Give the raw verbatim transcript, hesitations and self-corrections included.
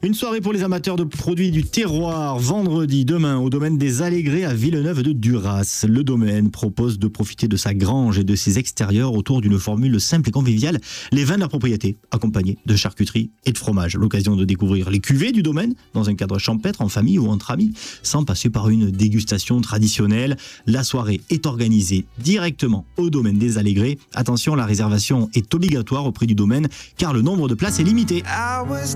Une soirée pour les amateurs de produits du terroir. Vendredi, demain, au domaine des Allègrés à Villeneuve de Duras. Le domaine propose de profiter de sa grange et de ses extérieurs autour d'une formule simple et conviviale. Les vins de la propriété, accompagnés de charcuterie et de fromage. L'occasion de découvrir les cuvées du domaine dans un cadre champêtre, en famille ou entre amis, sans passer par une dégustation traditionnelle. La soirée est organisée directement au domaine des Allègrés. Attention, la réservation est obligatoire au prix du domaine car le nombre de places est limité.